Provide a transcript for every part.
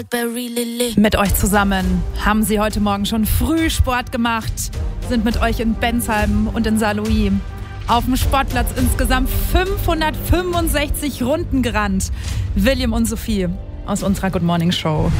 Mit euch zusammen haben sie heute Morgen schon früh Sport gemacht, sind mit euch in Bensheim und in Saarlouis auf dem Sportplatz insgesamt 565 Runden gerannt. William und Sophie aus unserer Good Morning Show.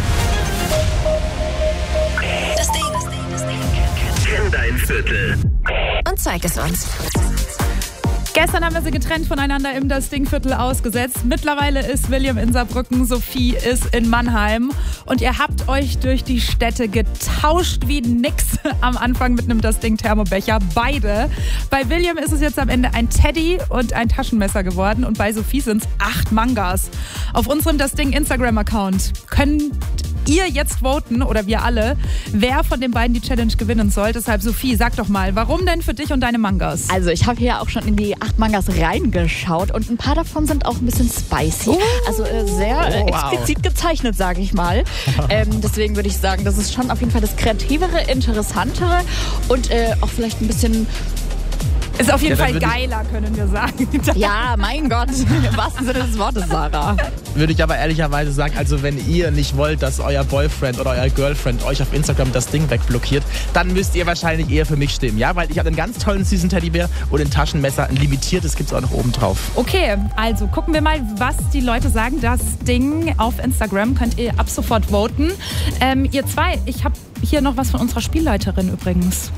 Das Ding. Kenn dein Viertel. Und zeig es uns. Gestern haben wir sie getrennt voneinander im Das Ding-Viertel ausgesetzt. Mittlerweile ist William in Saarbrücken, Sophie ist in Mannheim. Und ihr habt euch durch die Städte getauscht wie nix am Anfang mit einem Das Ding-Thermobecher. Beide. Bei William ist es jetzt am Ende ein Teddy und ein Taschenmesser geworden. Und bei Sophie sind es 8 Mangas. Auf unserem Das Ding-Instagram-Account könnt ihr jetzt voten, oder wir alle, wer von den beiden die Challenge gewinnen soll. Deshalb, Sophie, sag doch mal, warum denn für dich und deine Mangas? Also ich habe hier auch schon in die 8 Mangas reingeschaut und ein paar davon sind auch ein bisschen spicy. Also sehr explizit gezeichnet, sage ich mal. Deswegen würde ich sagen, das ist schon auf jeden Fall das kreativere, interessantere und auch vielleicht ein bisschen... Ist auf jeden Fall geiler, können wir sagen. Ja, mein Gott, im wahrsten Sinne des Wortes, Sarah. Würde ich aber ehrlicherweise sagen, also wenn ihr nicht wollt, dass euer Boyfriend oder euer Girlfriend euch auf Instagram das Ding wegblockiert, dann müsst ihr wahrscheinlich eher für mich stimmen, ja? Weil ich habe einen ganz tollen süßen Teddybär und ein Taschenmesser, ein limitiertes gibt's auch noch oben drauf. Okay, also gucken wir mal, was die Leute sagen. Das Ding auf Instagram könnt ihr ab sofort voten. Ihr zwei, ich habe hier noch was von unserer Spielleiterin übrigens.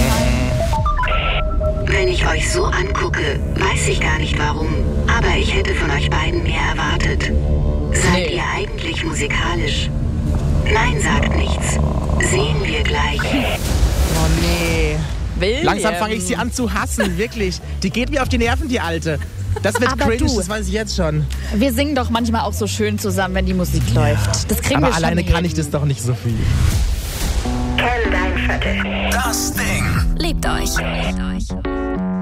Wenn ich euch so angucke, weiß ich gar nicht warum, aber ich hätte von euch beiden mehr erwartet. Seid ihr eigentlich musikalisch? Nein, sagt nichts. Sehen wir gleich. Oh nee. William. Langsam fange ich sie an zu hassen, wirklich. Die geht mir auf die Nerven, die Alte. Das wird Aber cringe, du, das weiß ich jetzt schon. wir singen doch manchmal auch so schön zusammen, wenn die Musik läuft. Das kriegen Aber wir schon alleine hin. kann ich das doch nicht so viel. Kenn dein Viertel. Das Ding. Liebt euch.